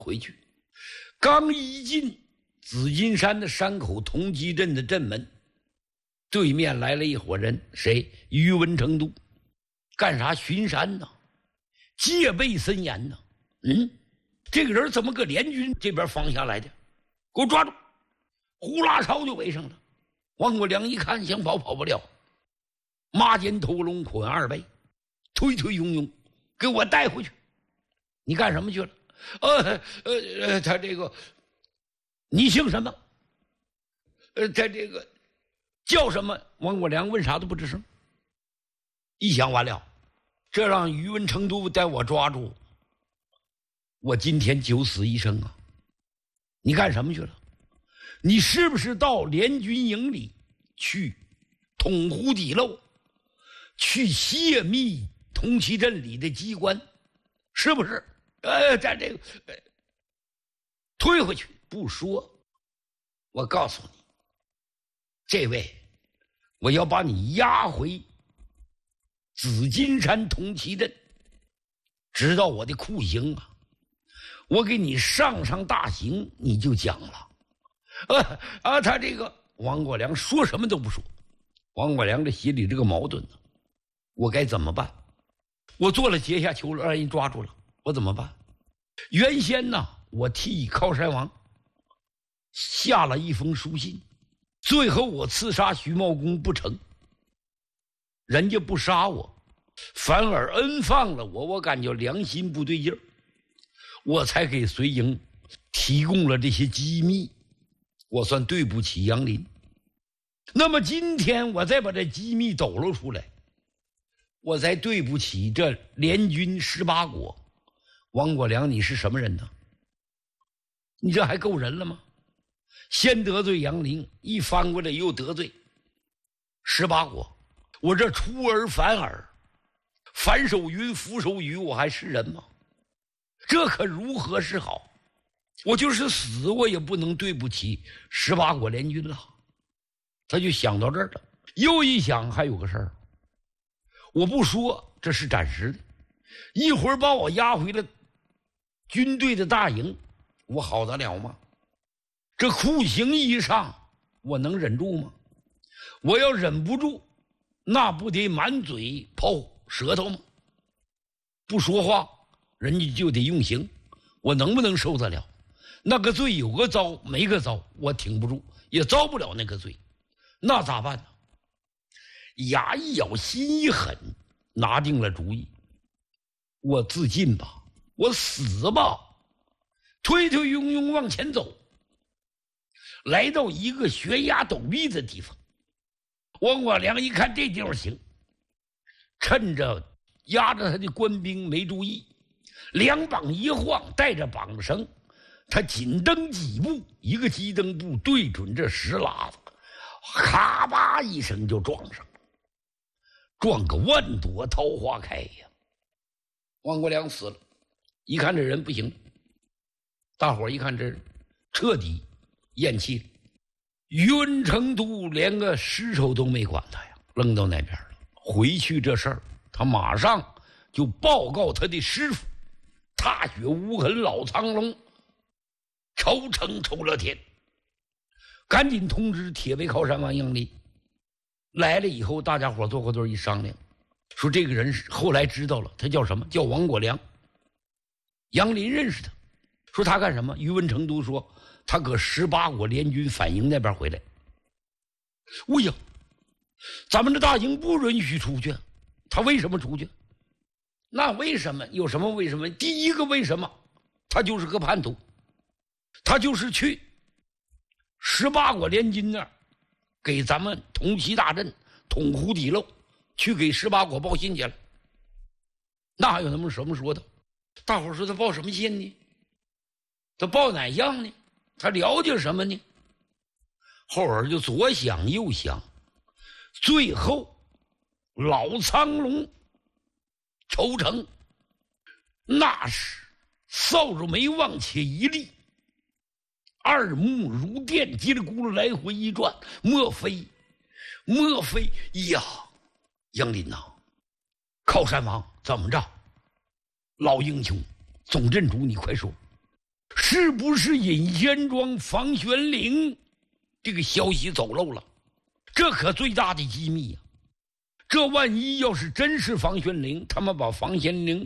回去。刚一进紫金山的山口同济镇的镇门，对面来了一伙人，谁？于文成都。干啥？巡山呢，戒备森严呢。这个人怎么搁联军这边方向来的？给我抓住！呼啦超就围上了。王国良一看，想跑跑不了，麻肩头龙捆二背，推推拥拥，给我带回去。你干什么去了？他这个，你姓什么？他这个叫什么？王国良问啥都不吱声。一想完了，这让于文成都带我抓住，我今天九死一生啊！你干什么去了？你是不是到联军营里去捅湖底漏，去泄密同济镇里的机关？是不是？在这个推回去不说，我告诉你，这位，我要把你押回紫金山同济镇，知道我的酷刑啊！我给你上大刑，你就讲了。他这个王国良说什么都不说。王国良这心里这个矛盾呢，我该怎么办？我做了阶下囚了，让人抓住了，我怎么办？原先呢，我替靠山王下了一封书信，最后我刺杀徐茂公不成，人家不杀我，反而恩放了我，我感觉良心不对劲儿，我才给隋营提供了这些机密，我算对不起杨林。那么今天我再把这机密抖露出来，我才对不起这联军18国。王国良，你是什么人呢？你这还够人了吗？先得罪杨林，一翻过来又得罪18国，我这出尔反尔，反手云覆手雨，我还是人吗？这可如何是好？我就是死，我也不能对不起18国联军了。他就想到这儿了，又一想还有个事儿，我不说这是暂时的，一会儿把我押回了军队的大营，我好得了吗？这酷刑一上，我能忍住吗？我要忍不住，那不得满嘴泡舌头吗？不说话，人家就得用刑，我能不能受得了？那个罪有个遭没个遭，我挺不住，也遭不了那个罪，那咋办呢？牙一咬，心一狠，拿定了主意，我自尽吧，我死吧，推推拥拥往前走，来到一个悬崖陡壁的地方。王国良一看这地方行，趁着压着他的官兵没注意，两膀一晃，带着绑绳，他紧蹬几步，一个急蹬步对准这石喇子，咔吧一声就撞上了，撞个万朵桃花开呀！王国良死了，一看这人不行，大伙一看这彻底咽气了。于文成都连个尸首都没管他呀，扔到那边了。回去这事儿，他马上就报告他的师傅，踏雪无痕老苍龙，抽成抽了天，赶紧通知铁背靠山王杨林。来了以后，大家伙坐过堆一商量，说这个人后来知道了，他叫什么？叫王国良。杨林认识他，说他干什么？于文成都说他搁18国联军反营那边回来。哎呀，咱们这大营不允许出去，他为什么出去？那为什么？有什么为什么？第一个为什么？他就是个叛徒，他就是去18国联军那儿给咱们同济大镇捅湖底漏，去给18国报信去了。那还有那么什么说的？大伙说他报什么信呢？他报哪样呢？他了解什么呢？后边就左想右想，最后老苍龙抽成，那是扫帚眉往前一立，二目如电，叽里咕噜来回一转，莫非呀，杨林呐，靠山王怎么着？老英雄总镇主，你快说， 是不是尹贤庄、房玄龄这个消息走漏了？这可最大的机密呀！这万一要是真是房玄龄，他们把房玄龄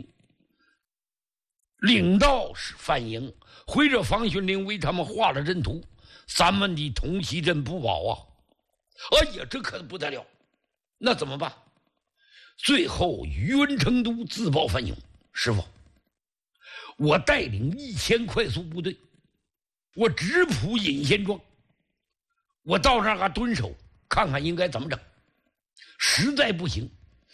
领到范营，或者房玄龄为他们画了阵图，咱们的同溪镇不保啊！哎呀，这可不得了！那怎么办？最后宇文成都自报范勇：师傅，我带领1000快速部队，我直扑尹贤庄，我到那儿蹲守，看看应该怎么整。实在不行，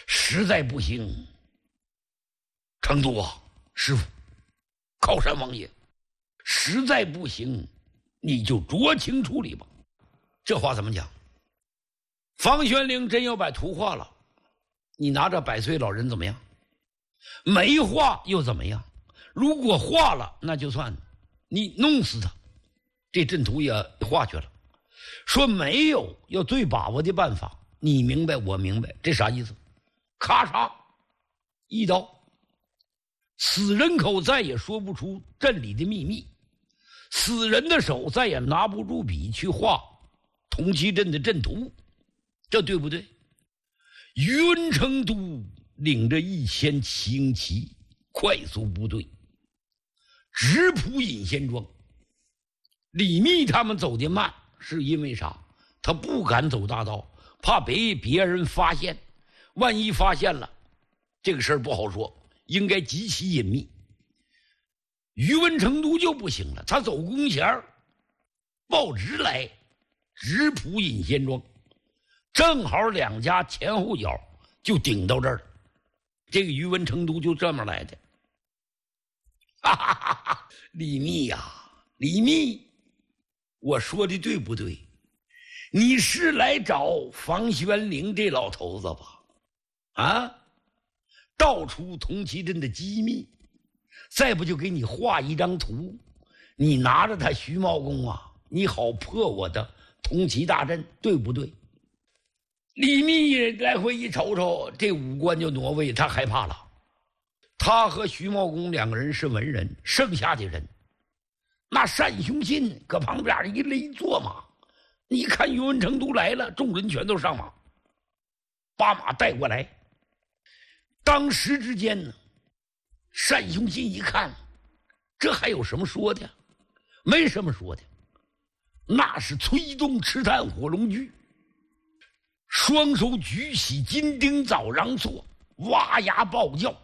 成都啊，师傅，靠山王爷，实在不行，你就酌情处理吧。这话怎么讲？房玄龄真要把图画了，你拿着100岁老人怎么样？没画又怎么样？如果画了，那就算你弄死他，这阵图也画去了。说没有，要最把握的办法，你明白我明白，这啥意思？咔嚓一刀，死人口再也说不出镇里的秘密，死人的手再也拿不住笔去画同溪镇的阵图，这对不对？宇文成都领着1000骑营骑快速部队直扑尹贤庄。李密他们走得慢，是因为啥？他不敢走大道，怕被别人发现。万一发现了，这个事儿不好说，应该极其隐秘。宇文成都就不行了，他走弓弦报直来，直扑尹贤庄，正好两家前后脚就顶到这儿了。这个宇文成都就这么来的。哈哈哈哈！李密呀，李密，我说的对不对？你是来找房玄龄这老头子吧？啊，道出同溪镇的机密，再不就给你画一张图，你拿着他徐茂公啊，你好破我的同溪大阵，对不对？李密来回一瞅瞅，这五官就挪位，他害怕了。他和徐茂公两个人是文人，剩下的人，那单雄信搁旁边一勒坐马，你看宇文成都来了，众人全都上马，把马带过来。当时之间呢，单雄信一看，这还有什么说的？没什么说的，那是催动赤炭火龙驹，双手举起金钉枣瓤锉，哇呀暴叫，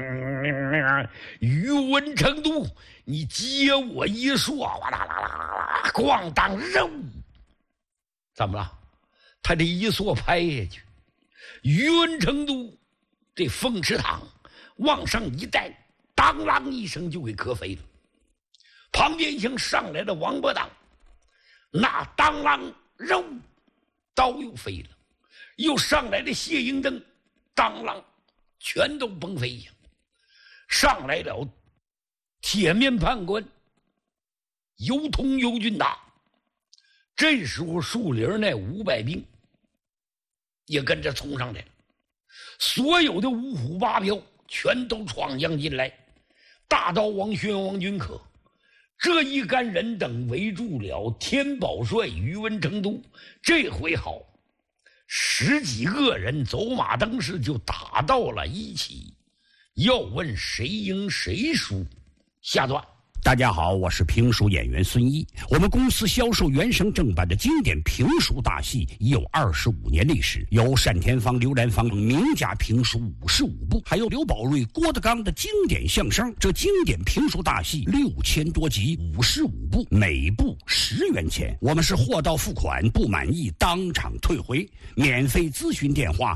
宇文成都，你接我一槊，哇啦啦啦啦，咣当肉，怎么了？他这一槊拍下去，宇文成都这凤池堂往上一带，当啷一声就给磕飞了。旁边像上来的王八党，那当啷肉刀又飞了，又上来的谢英登，当啷全都崩飞呀。上来了铁面判官尤通尤俊达，这时候树林那500兵也跟着冲上来了，所有的五虎八彪全都闯将进来，大刀王宣、王君可这一干人等围住了天宝帅宇文成都。这回好，10几个人走马灯似就打到了一起，要问谁赢谁输。下段。 大家好，我是评书演员孙一。我们公司销售原声正版的经典评书大戏已有25年历史，有单田芳、刘兰芳名家评书55部，还有刘宝瑞、郭德纲的经典相声。这经典评书大戏6000多集，55部，每部10元钱。我们是货到付款，不满意当场退回。免费咨询电话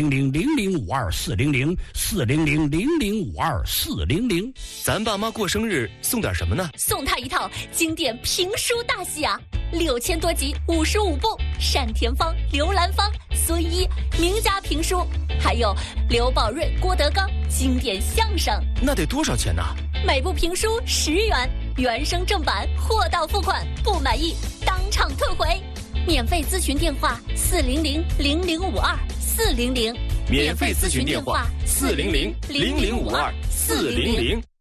400-0052-400，400-0052-400。 咱爸妈过生日送点什么呢？ 送他一套经典评书大戏啊，6000多集，55部，单田芳、刘兰芳、孙一名家评书，还有刘宝瑞、郭德纲经典相声。 那得多少钱呢？ 每部评书10元，原声正版，货到付款，不满意当场退回。免费咨询电话400-0052-400， 免费咨询电话400-0052-400。